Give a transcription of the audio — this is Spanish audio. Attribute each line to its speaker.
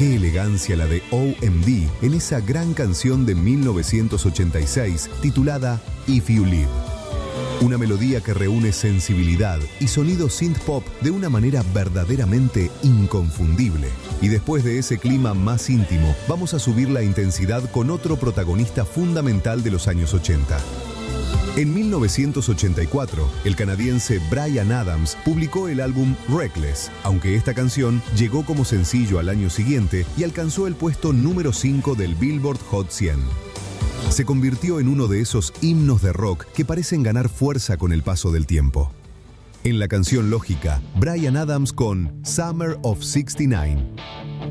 Speaker 1: Qué elegancia la de OMD en esa gran canción de 1986 titulada If You Live. Una melodía que reúne sensibilidad y sonido synth-pop de una manera verdaderamente inconfundible. Y después de ese clima más íntimo, vamos a subir la intensidad con otro protagonista fundamental de los años 80. En 1984, el canadiense Bryan Adams publicó el álbum Reckless, aunque esta canción llegó como sencillo al año siguiente y alcanzó el puesto número 5 del Billboard Hot 100. Se convirtió en uno de esos himnos de rock que parecen ganar fuerza con el paso del tiempo. En la canción Lógica, Bryan Adams con Summer of '69.